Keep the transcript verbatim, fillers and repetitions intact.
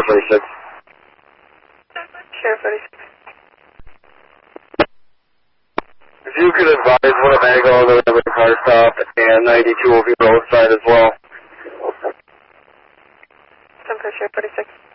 forty-six. Sheriff forty-six. If you could advise what a mag on the car stop and ninety-two will be roadside as well. Some for Sheriff forty-six.